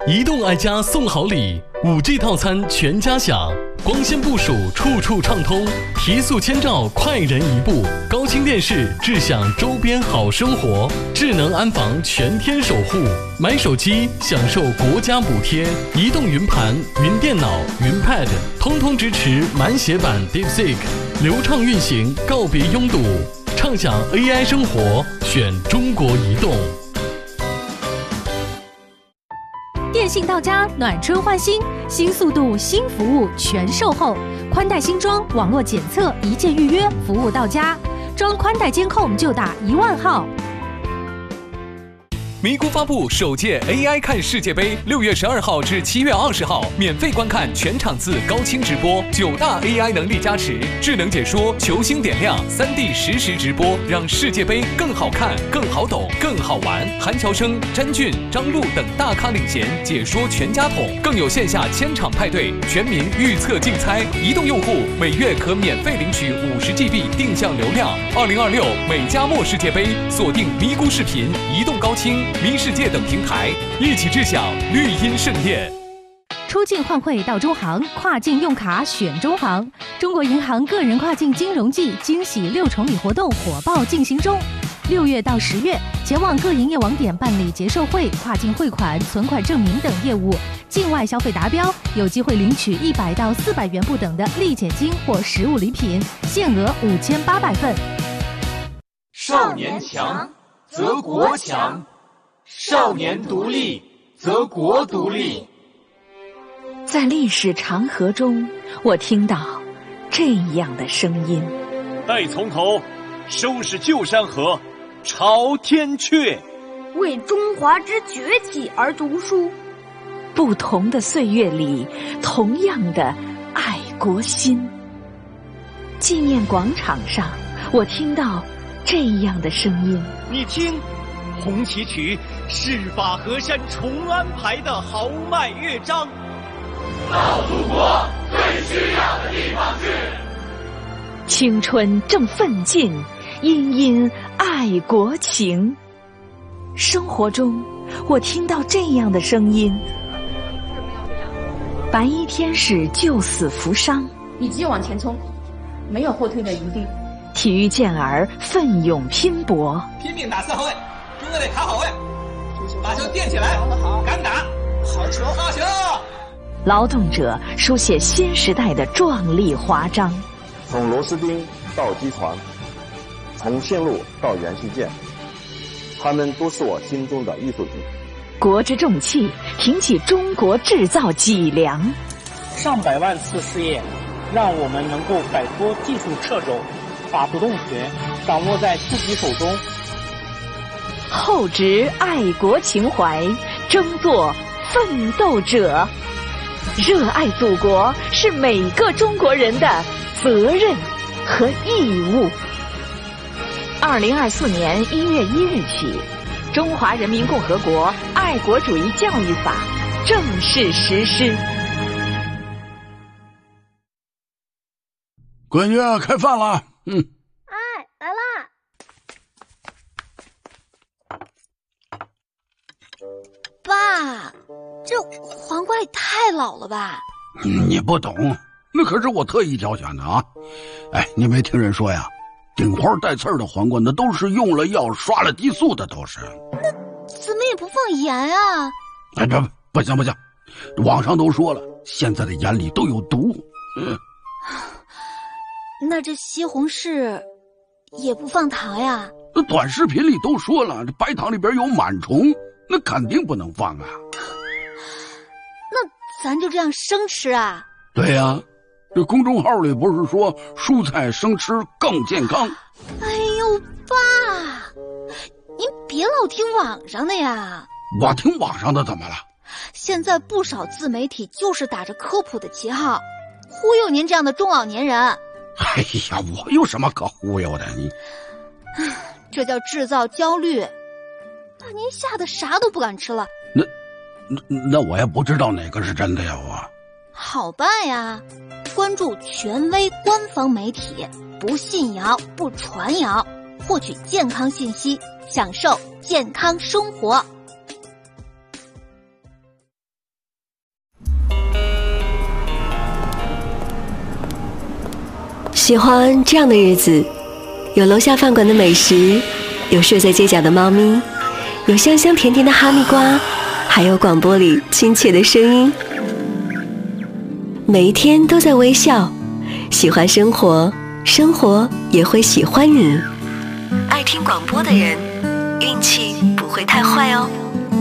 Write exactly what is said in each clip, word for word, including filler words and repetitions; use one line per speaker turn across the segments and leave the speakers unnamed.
移动爱家送好礼， 五 G 套餐全家享，光纤部署处处畅通，提速千兆快人一步，高清电视智享周边好生活，智能安防全天守护，买手机享受国家补贴，移动云盘、云电脑、云 Pad 通通支持满血版 DeepSeek， 流畅运行，告别拥堵，畅享 A I 生活，选中国移动。
电信到家，暖春换新，新速度、新服务全售后，宽带新装，网络检测，一键预约，服务到家。装宽带监控就打一万号。
咪咕发布首届 A I 看世界杯，六月十二号至七月二十号，免费观看全场次高清直播，九大 A I 能力加持，智能解说，球星点亮，三 D 实时直播，让世界杯更好看、更好懂、更好玩。韩乔生、詹俊、张璐等大咖领衔，解说全家桶，更有线下千场派对，全民预测竞猜。移动用户每月可免费领取五十 G B 定向流量。二零二六美加墨世界杯，锁定咪咕视频、移动高清、咪世界等平台，一起致享绿茵盛宴。
出境换汇到中行，跨境用卡选中行。中国银行个人跨境金融季惊喜六重礼活动火爆进行中。六月到十月，前往各营业网点办理结售汇、跨境汇款、存款证明等业务，境外消费达标，有机会领取一百到四百元不等的立减金或实物礼品，限额五千八百份。
少年强，则国强。少年独立，则国独立。
在历史长河中，我听到这样的声音：
待从头，收拾旧山河，朝天阙。
为中华之崛起而读书。
不同的岁月里，同样的爱国心。纪念广场上，我听到这样的声音：
你听。红旗曲是把河山重安排的豪迈乐章，
到祖国最需要的地方去。
青春正奋进，殷殷爱国情。生活中，我听到这样的声音：白衣天使救死扶伤，
你只有往前冲，没有后退的余地。
体育健儿奋勇拼搏，
拼命打四号位。中队得卡好位，把球垫起来，敢打，好球，好球！
劳动者书写新时代的壮丽华章。
从螺丝钉到机床，从线路到元器件，他们都是我心中的艺术品。
国之重器，挺起中国制造脊梁。
上百万次试验，让我们能够摆脱技术掣肘，把主动权掌握在自己手中。
厚植爱国情怀，争做奋斗者。热爱祖国是每个中国人的责任和义务。二零二四年一月一日起，《中华人民共和国爱国主义教育法》正式实施。
闺女，开饭了。嗯。
哎，来啦！
爸，这黄瓜也太老了吧？
你不懂，那可是我特意挑选的啊！哎，你没听人说呀，顶花带刺儿的黄瓜那都是用了药、刷了激素的，都是。
那怎么也不放盐啊？
哎，不不行不行，网上都说了，现在的盐里都有毒。嗯，
那这西红柿也不放糖呀？
那短视频里都说了，这白糖里边有螨虫。那肯定不能放啊！
那咱就这样生吃啊？
对呀、啊，这公众号里不是说蔬菜生吃更健康？
哎呦，爸，您别老听网上的呀！
我听网上的怎么了？
现在不少自媒体就是打着科普的旗号，忽悠您这样的中老年人。
哎呀，我有什么可忽悠的？你，
这叫制造焦虑。把您吓得啥都不敢吃了。
那那那我也不知道哪个是真的呀，我。
好办呀，关注权威官方媒体，不信谣不传谣，获取健康信息，享受健康生活。
喜欢这样的日子，有楼下饭馆的美食，有睡在街角的猫咪，有香香甜甜的哈密瓜，还有广播里亲切的声音。每一天都在微笑，喜欢生活，生活也会喜欢你。爱听广播的人，运气不会太坏哦。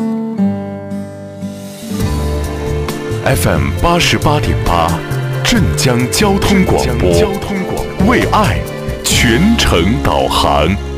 F M 八十八点八，镇江交通广播，为爱全程导航。